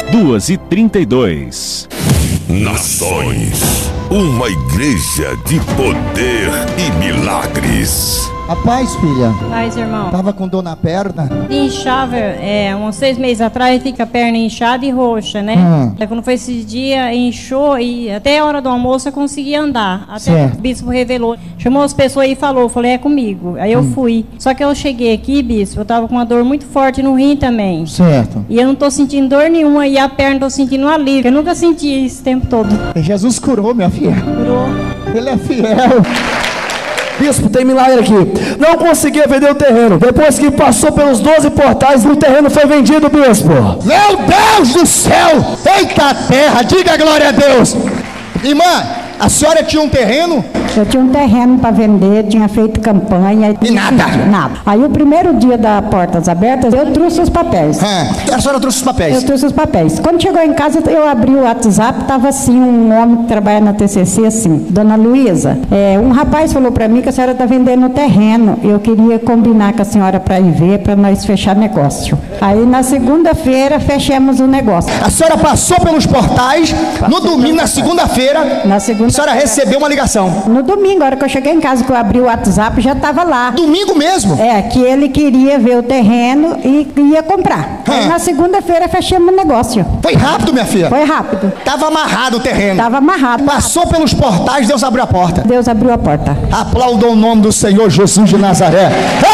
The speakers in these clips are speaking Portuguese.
2h32. Nações, uma igreja de poder e milagres. A paz, filha. Paz, irmão. Tava com dor na perna? Inchava, uns 6 meses atrás, fica a perna inchada e roxa, né? Aí quando foi esses dias, inchou e até a hora do almoço eu consegui andar. Até certo. O bispo revelou. Chamou as pessoas e falou, falei, é comigo. Aí eu fui. Só que eu cheguei aqui, bispo, eu tava com uma dor muito forte no rim também. Certo. E eu não tô sentindo dor nenhuma e a perna tô sentindo um alívio. Eu nunca senti isso o tempo todo. Jesus curou, minha filha. Curou. Ele é fiel. Bispo, tem milagre aqui. Não conseguia vender o terreno. Depois que passou pelos 12 portais, o terreno foi vendido, bispo. Meu Deus do céu! Eita terra, diga glória a Deus! Irmã, a senhora tinha um terreno? Eu tinha um terreno para vender, tinha feito campanha. E nada? Nada. Aí o primeiro dia da Portas Abertas, eu trouxe os papéis. A senhora trouxe os papéis? Eu trouxe os papéis. Quando chegou em casa, eu abri o WhatsApp, estava assim, um homem que trabalha na TCC, assim, Dona Luísa, um rapaz falou para mim que a senhora está vendendo o terreno. Eu queria combinar com a senhora para ir ver, para nós fechar negócio. Aí na segunda-feira, fechamos o negócio. A senhora passou pelos portais, no domingo, na segunda-feira, a senhora recebeu uma ligação. No domingo, a hora que eu cheguei em casa, que eu abri o WhatsApp, já estava lá. Domingo mesmo? Que ele queria ver o terreno e ia comprar. Aí na segunda-feira fechamos o negócio. Foi rápido, minha filha? Foi rápido. Tava amarrado o terreno. Tava amarrado. Passou pelos portais, Deus abriu a porta. Deus abriu a porta. Aplaudam o nome do Senhor Jesus de Nazaré.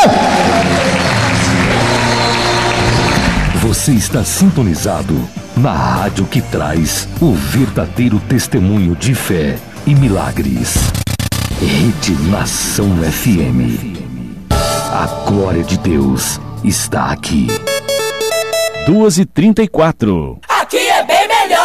Você está sintonizado na rádio que traz o verdadeiro testemunho de fé e milagres. Rede Nação FM. A glória de Deus está aqui. 2h34. Aqui é bem melhor.